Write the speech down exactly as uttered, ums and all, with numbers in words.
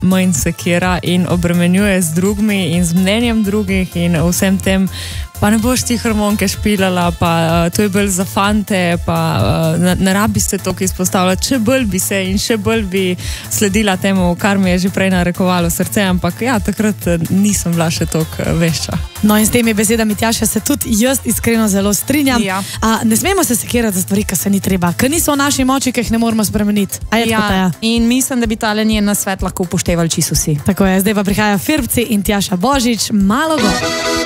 manj sekira in obremenjuje z drugimi in z mnenjem drugih in vsem tem, pa ne boš ti hormonke špilala, pa uh, to je bolj za fante, pa uh, ne, ne rabi se toliko izpostavljati, če bolj bi se in še bolj bi sledila temu, kar mi je že prej narekovalo srce, ampak ja, takrat nisem bila še toliko vešča. No in s temi besedami, Tjaša, se tudi jaz iskreno zelo strinjam. Ja. A, ne smemo se sekirati za stvari, ki se ni treba, ker niso v naši moči, ki jih ne moramo spremeniti. A je tako, Taja? In mislim, da bi tale njen nasvet lahko upoštevali čisto vsi. Tako je, zdaj pa prihaja Firbci in Tjaša Božič, Malo gor.